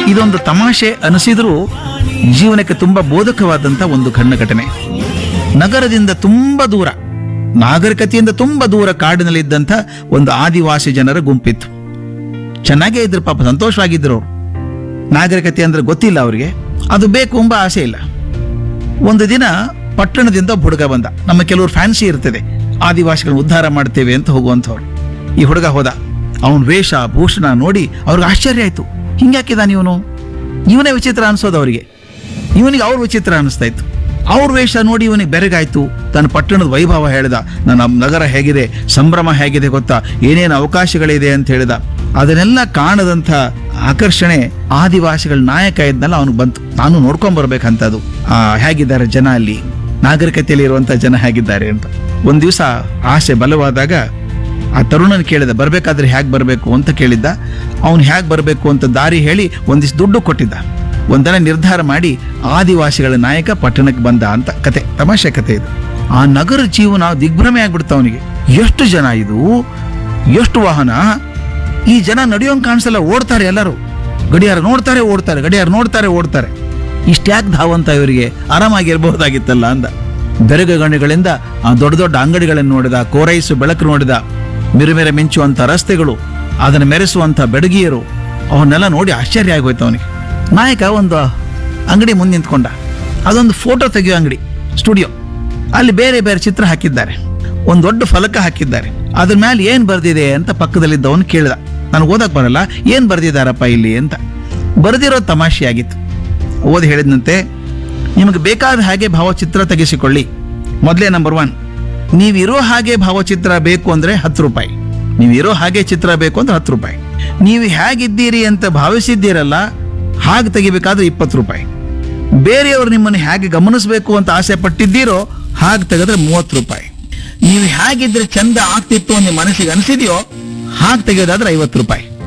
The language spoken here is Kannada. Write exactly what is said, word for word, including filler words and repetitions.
ಇದೊಂದು ತಮಾಷೆ ಅನಿಸಿದರೂ ಜೀವನಕ್ಕೆ ತುಂಬಾ ಬೋಧಕವಾದಂಥ ಒಂದು ಕಣ್ಣ ಘಟನೆ. ನಗರದಿಂದ ತುಂಬಾ ದೂರ, ನಾಗರಿಕತೆಯಿಂದ ತುಂಬಾ ದೂರ ಕಾಡಿನಲ್ಲಿದ್ದಂಥ ಒಂದು ಆದಿವಾಸಿ ಜನರ ಗುಂಪಿತ್ತು. ಚೆನ್ನಾಗೇ ಇದ್ರು, ಪಾಪ ಸಂತೋಷವಾಗಿದ್ರು ಅವರು. ನಾಗರಿಕತೆ ಅಂದ್ರೆ ಗೊತ್ತಿಲ್ಲ ಅವರಿಗೆ, ಅದು ಬೇಕು ಎಂಬ ಆಸೆ ಇಲ್ಲ. ಒಂದು ದಿನ ಪಟ್ಟಣದಿಂದ ಒಬ್ಬ ಹುಡುಗ ಬಂದ. ನಮ್ಮ ಕೆಲವರು ಫ್ಯಾನ್ಸಿ ಇರ್ತದೆ, ಆದಿವಾಸಿಗಳನ್ನ ಉದ್ಧಾರ ಮಾಡ್ತೇವೆ ಅಂತ ಹೋಗುವಂಥವ್ರು. ಈ ಹುಡುಗ ಹೋದ. ಅವನ ವೇಷ ಭೂಷಣ ನೋಡಿ ಅವ್ರಿಗೆ ಆಶ್ಚರ್ಯ ಆಯ್ತು. ಹಿಂಗ್ಯಾಕಿದಾನ ಇವನು, ಇವನೇ ವಿಚಿತ್ರ ಅನ್ಸೋದು ಅವರಿಗೆ. ಇವನಿಗೆ ಅವ್ರ ವಿಚಿತ್ರ ಅನಿಸ್ತಾ ಇತ್ತು. ಅವ್ರ ವೇಷ ನೋಡಿ ಇವನಿಗೆ ಬೆರಗಾಯ್ತು. ತನ್ನ ಪಟ್ಟಣದ ವೈಭವ ಹೇಳಿದ, ನನ್ನ ನಗರ ಹೇಗಿದೆ, ಸಂಭ್ರಮ ಹೇಗಿದೆ ಗೊತ್ತಾ, ಏನೇನು ಅವಕಾಶಗಳಿದೆ ಅಂತ ಹೇಳಿದ. ಅದನ್ನೆಲ್ಲ ಕಾಣದಂಥ ಆಕರ್ಷಣೆ ಆದಿವಾಸಿಗಳ ನಾಯಕ ಇದ್ನಲ್ಲ ಅವನಿಗೆ ಬಂತು. ನಾನು ನೋಡ್ಕೊಂಡ್ ಬರ್ಬೇಕಂತದ್ದು, ಆ ಹೇಗಿದ್ದಾರೆ ಜನ ಅಲ್ಲಿ, ನಾಗರಿಕತೆಯಲ್ಲಿ ಇರುವಂತ ಜನ ಹೇಗಿದ್ದಾರೆ ಅಂತ. ಒಂದ್ ದಿವಸ ಆಸೆ ಬಲವಾದಾಗ ಆ ತರುಣನ ಕೇಳಿದ, ಬರ್ಬೇಕಾದ್ರೆ ಹೇಗೆ ಬರಬೇಕು ಅಂತ ಕೇಳಿದ್ದ. ಅವನು ಹೇಗೆ ಬರಬೇಕು ಅಂತ ದಾರಿ ಹೇಳಿ ಒಂದಿಷ್ಟು ದುಡ್ಡು ಕೊಟ್ಟಿದ್ದ. ಒಂದನ ನಿರ್ಧಾರ ಮಾಡಿ ಆದಿವಾಸಿಗಳ ನಾಯಕ ಪಟ್ಟಣಕ್ಕೆ ಬಂದ ಅಂತ ಕತೆ. ತಮಾಷೆ ಕತೆ ಇದು. ಆ ನಗರ ಜೀವನ ದಿಗ್ಭ್ರಮೆ ಆಗ್ಬಿಡ್ತ ಅವನಿಗೆ. ಎಷ್ಟು ಜನ ಇದು, ಎಷ್ಟು ವಾಹನ, ಈ ಜನ ನಡೆಯೋಂಗ್ ಕಾಣಿಸಲ್ಲ, ಓಡ್ತಾರೆ ಎಲ್ಲರೂ. ಗಡಿಯಾರ ನೋಡ್ತಾರೆ ಓಡ್ತಾರೆ, ಗಡಿಯಾರ ನೋಡ್ತಾರೆ ಓಡ್ತಾರೆ. ಇಷ್ಟ್ಯಾಕೆ ಧಾವಂತ ಇವರಿಗೆ, ಆರಾಮಾಗಿರ್ಬಹುದಾಗಿತ್ತಲ್ಲ ಅಂದ. ಬೆರಗಗಣಿಗಳಿಂದ ಆ ದೊಡ್ಡ ದೊಡ್ಡ ಅಂಗಡಿಗಳನ್ನು ನೋಡಿದ, ಕೋರೈಸು ಬೆಳಕು ನೋಡಿದ, ಮಿರುಮೆರೆ ಮಿಂಚುವಂತ ರಸ್ತೆಗಳು, ಅದನ್ನು ಮೆರೆಸುವಂತ ಬೆಡಗಿಯರು, ಅವನ್ನೆಲ್ಲ ನೋಡಿ ಆಶ್ಚರ್ಯ ಆಗೋಯ್ತು ಅವನಿಗೆ. ನಾಯಕ ಒಂದು ಅಂಗಡಿ ಮುಂದೆ ನಿಂತ್ಕೊಂಡ. ಅದೊಂದು ಫೋಟೋ ತೆಗೆಯೋ ಅಂಗಡಿ, ಸ್ಟುಡಿಯೋ. ಅಲ್ಲಿ ಬೇರೆ ಬೇರೆ ಚಿತ್ರ ಹಾಕಿದ್ದಾರೆ, ಒಂದು ದೊಡ್ಡ ಫಲಕ ಹಾಕಿದ್ದಾರೆ. ಅದ್ರ ಮೇಲೆ ಏನ್ ಬರ್ದಿದೆ ಅಂತ ಪಕ್ಕದಲ್ಲಿದ್ದವನು ಕೇಳಿದ. ನನಗೆ ಓದಕ್ ಬರಲ್ಲ, ಏನ್ ಬರ್ದಿದ್ದಾರಪ್ಪ ಇಲ್ಲಿ ಅಂತ. ಬರ್ದಿರೋ ತಮಾಷೆಯಾಗಿತ್ತು. ಓದಿ ಹೇಳಿದಂತೆ, ನಿಮಗೆ ಬೇಕಾದ ಹಾಗೆ ಭಾವಚಿತ್ರ ತೆಗೆಸಿಕೊಳ್ಳಿ. ಮೊದಲೇ ನಂಬರ್ ಒನ್, ನೀವಿರೋ ಹಾಗೆ ಭಾವಚಿತ್ರ ಬೇಕು ಅಂದ್ರೆ ಹತ್ತು ರೂಪಾಯಿ. ನೀವಿರೋ ಹಾಗೆ ಚಿತ್ರ ಬೇಕು ಅಂದ್ರೆ ಹತ್ತು ರೂಪಾಯಿ. ನೀವು ಹೇಗಿದ್ದೀರಿ ಅಂತ ಭಾವಿಸಿದ್ದೀರಲ್ಲ, ಹಾಗೆ ತೆಗಿಬೇಕಾದ್ರೆ ಇಪ್ಪತ್ತು ರೂಪಾಯಿ. ಬೇರೆಯವರು ನಿಮ್ಮನ್ನು ಹೇಗೆ ಗಮನಿಸಬೇಕು ಅಂತ ಆಸೆ ಪಟ್ಟಿದ್ದೀರೋ ಹಾಗೆ ತೆಗೆದ್ರೆ ಮೂವತ್ತು ರೂಪಾಯಿ. ನೀವು ಹೇಗಿದ್ರೆ ಚಂದ ಆಗ್ತಿತ್ತು ನಿಮ್ಮ ಮನಸ್ಸಿಗೆ ಅನಿಸಿದೆಯೋ ಹಾಗೆ ತೆಗೆಯೋದಾದ್ರೆ ಐವತ್ತು ರೂಪಾಯಿ.